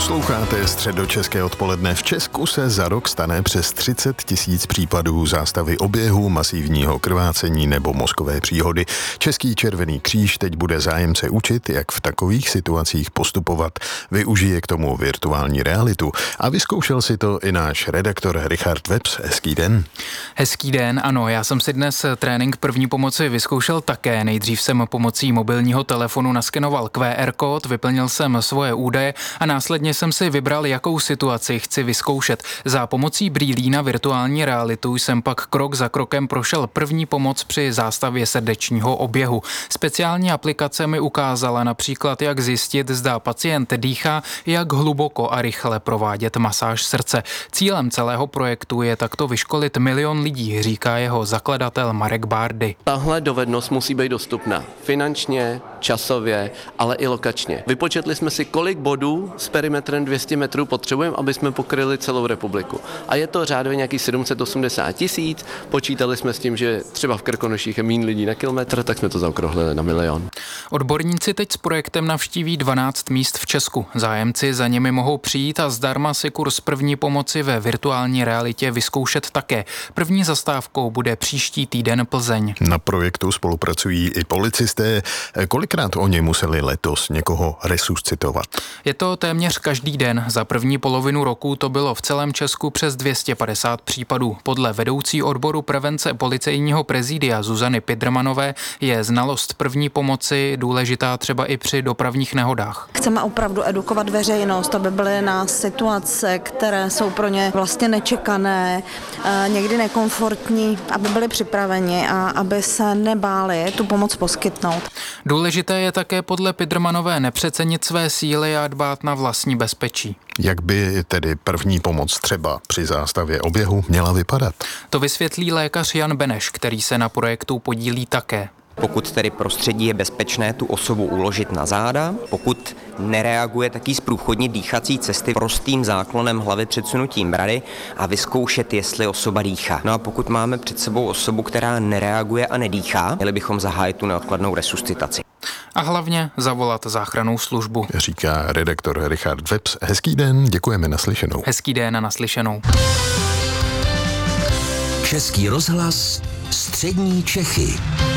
Posloucháte Středočeské odpoledne. V Česku se za rok stane přes 30 000 případů zástavy oběhu, masivního krvácení nebo mozkové příhody. Český Červený kříž teď bude zájemce učit, jak v takových situacích postupovat. Využije k tomu virtuální realitu a vyzkoušel si to i náš redaktor Richard Webs. Hezký den. Hezký den, ano, já jsem si dnes trénink první pomoci vyzkoušel také. Nejdřív jsem pomocí mobilního telefonu naskenoval QR kód, vyplnil jsem svoje údaje a následně jsem si vybral, jakou situaci chci vyzkoušet. Za pomocí brýlí na virtuální realitu jsem pak krok za krokem prošel první pomoc při zástavě srdečního oběhu. Speciální aplikace mi ukázala například, jak zjistit, zda pacient dýchá, jak hluboko a rychle provádět masáž srdce. Cílem celého projektu je takto vyškolit 1 000 000 lidí, říká jeho zakladatel Marek Bárdy. Tahle dovednost musí být dostupná finančně, časově, ale i lokačně. Vypočetli jsme si, kolik bodů s perimetrem 200 metrů potřebujeme, aby jsme pokryli celou republiku. A je to řádově nějakých 780 000. Počítali jsme s tím, že třeba v Krkonoších je méně lidí na kilometr, tak jsme to zaokrouhlili na 1 000 000. Odborníci teď s projektem navštíví 12 míst v Česku. Zájemci za nimi mohou přijít a zdarma si kurz první pomoci ve virtuální realitě vyzkoušet také. První zastávkou bude příští týden Plzeň. Na projektu spolupracují i policisté. Kolikrát oni museli letos někoho resuscitovat? Je to téměř každý den. Za první polovinu roku to bylo v celém Česku přes 250 případů. Podle vedoucí odboru prevence policejního prezidia Zuzany Pidrmanové je znalost první pomoci důležitá třeba i při dopravních nehodách. Chceme opravdu edukovat veřejnost, aby byly na situace, které jsou pro ně vlastně nečekané, někdy nekomfortní, aby byli připraveni a aby se nebáli tu pomoc poskytnout. Důležité je také podle Pidrmanové nepřecenit své síly a dbát na vlastní bezpečí. Jak by tedy první pomoc třeba při zástavě oběhu měla vypadat? To vysvětlí lékař Jan Beneš, který se na projektu podílí také. Pokud tedy prostředí je bezpečné, tu osobu uložit na záda, pokud nereaguje, tak jí zprůchodnit dýchací cesty prostým záklonem hlavy předsunutím brady a vyzkoušet, jestli osoba dýchá. No a pokud máme před sebou osobu, která nereaguje a nedýchá, měli bychom zahájit tu neodkladnou resuscitaci. A hlavně zavolat záchrannou službu. Říká redaktor Richard Webs. Hezký den, děkujeme, naslyšenou. Hezký den a naslyšenou. Český rozhlas, střední Čechy.